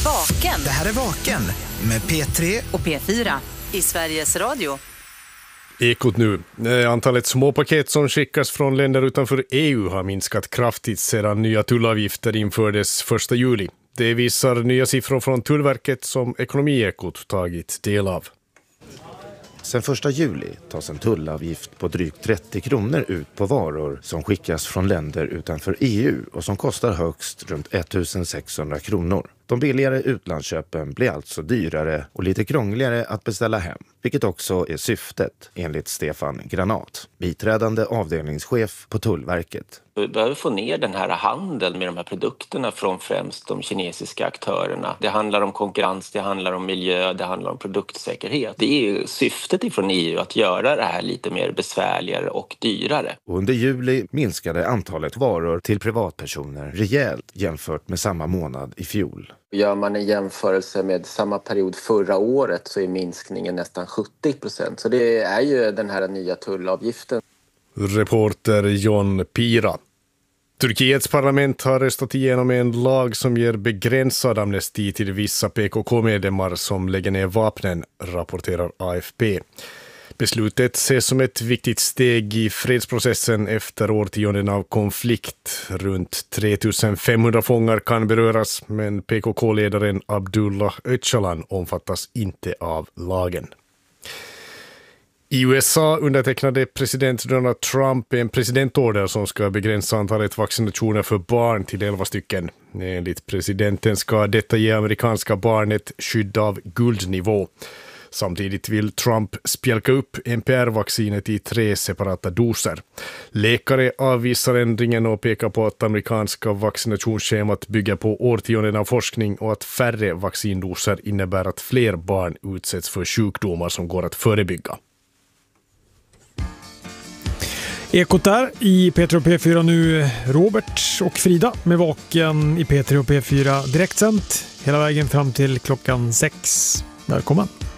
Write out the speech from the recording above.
Vaken. Det här är Vaken med P3 och P4 i Sveriges Radio. Ekot nu. Antalet småpaket som skickas från länder utanför EU har minskat kraftigt sedan nya tullavgifter infördes 1 juli. Det visar nya siffror från Tullverket som Ekonomiekot tagit del av. Sen 1 juli tas en tullavgift på drygt 30 kronor ut på varor som skickas från länder utanför EU och som kostar högst runt 1600 kronor. De billigare utlandsköpen blir alltså dyrare och lite krångligare att beställa hem, vilket också är syftet enligt Stefan Granat, biträdande avdelningschef på Tullverket. Vi behöver få ner den här handeln med de här produkterna från främst de kinesiska aktörerna. Det handlar om konkurrens, det handlar om miljö, det handlar om produktsäkerhet. Det är ju syftet ifrån EU att göra det här lite mer besvärligare och dyrare. Och under juli minskade antalet varor till privatpersoner rejält jämfört med samma månad i fjol. Gör man en jämförelse med samma period förra året så är minskningen nästan 70%. Så det är ju den här nya tullavgiften. Reporter John Pira. Turkiets parlament har röstat igenom en lag som ger begränsad amnesti till vissa PKK-medlemmar som lägger ner vapnen, rapporterar AFP. Beslutet ses som ett viktigt steg i fredsprocessen efter årtionden av konflikt. Runt 3500 fångar kan beröras, men PKK-ledaren Abdullah Öcalan omfattas inte av lagen. I USA undertecknade president Donald Trump en presidentorder som ska begränsa antalet vaccinationer för barn till 11 stycken. Enligt presidenten ska detta ge amerikanska barn ett skydd av guldnivå. Samtidigt vill Trump spjälka upp NPR-vaccinet i 3 separata doser. Läkare avvisar ändringen och pekar på att amerikanska vaccinationsschemat bygger på årtionden av forskning och att färre vaccindoser innebär att fler barn utsätts för sjukdomar som går att förebygga. Ekot där i P3 och P4 nu. Robert och Frida med Vaken i P3 och P4 direktsänt hela vägen fram till klockan 6. Välkommen!